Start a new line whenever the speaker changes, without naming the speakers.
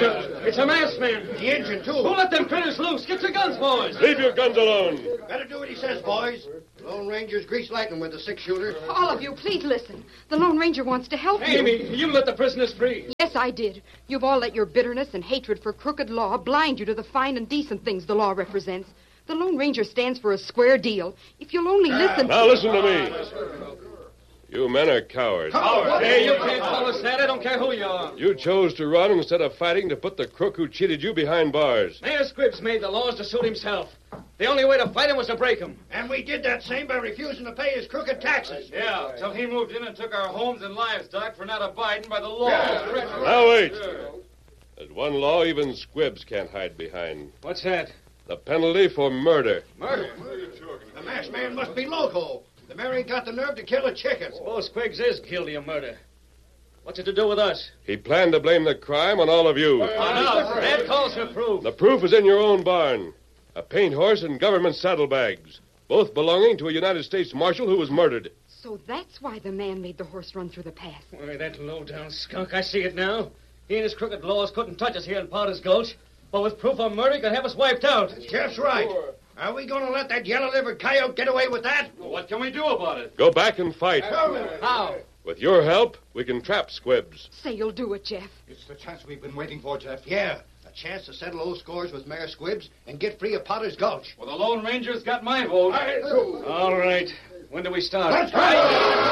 It's a masked man.
The engine, too.
Who let them critters loose? Get your guns, boys.
Leave your guns alone.
Better do what he says, boys. Lone Ranger's grease lightning with the six-shooter.
All of you, please listen. The Lone Ranger wants to help you.
Amy, you let the prisoners free.
Yes, I did. You've all let your bitterness and hatred for crooked law blind you to the fine and decent things the law represents. The Lone Ranger stands for a square deal. If you'll only listen...
Now listen to me. You men are cowards.
Hey, you can't call us that. I don't care who you are.
You chose to run instead of fighting to put the crook who cheated you behind bars.
Mayor Squibbs made the laws to suit himself. The only way to fight him was to break them.
And we did that same by refusing to pay his crooked taxes.
Yeah, till he moved in and took our homes and livestock for not abiding by the law.
Now wait. There's one law even Squibbs can't hide behind.
What's that?
The penalty for murder.
Murder?
The masked man must be loco. The mayor ain't got the nerve to kill a chicken.
Suppose Squiggs is guilty of murder. What's it to do with us?
He planned to blame the crime on all of you.
Oh, no. That calls for proof.
The proof is in your own barn. A paint horse and government saddlebags, both belonging to a United States Marshal who was murdered.
So that's why the man made the horse run through the pass.
Why, that low-down skunk, I see it now. He and his crooked laws couldn't touch us here in Potter's Gulch. But with proof of murder, he could have us wiped out.
Jeff's right. Are we going to let that yellow-livered coyote get away with that?
Well, what can we do about it?
Go back and fight.
How?
With your help, we can trap Squibbs.
Say you'll do it, Jeff.
It's the chance we've been waiting for, Jeff.
Yeah, a chance to settle old scores with Mayor Squibbs and get free of Potter's Gulch.
Well, the Lone Ranger's got my vote.
All right. When do we start?
Let's go!